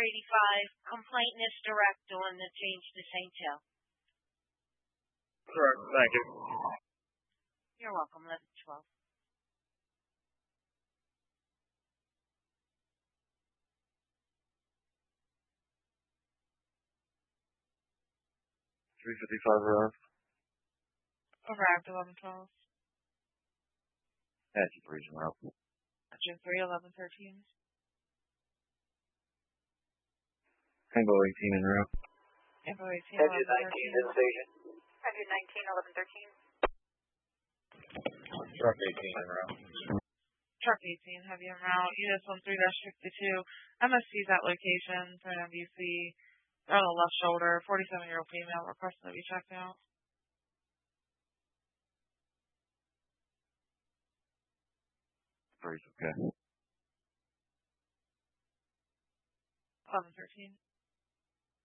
485, complaint is direct on the change to St. Joe. Correct. Thank you. You're welcome. 1112. Arrived. Arrived 1112. That's the reason we're up. June 3, 1113. Tango 18 en route. Tango 18, Engine 19 in station. Engine 19, 1113. Truck 18 en route. Truck 18, heavy en route. US 13-62. MSC's at location for an MDC. They're on the left shoulder. 47-year-old female requesting to be checked out. Okay. 1113.